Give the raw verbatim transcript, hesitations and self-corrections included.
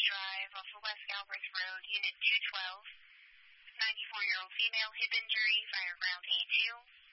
Drive off of West Galbraith Road, Unit two twelve. ninety-four-year-old female, hip injury, fire ground A two.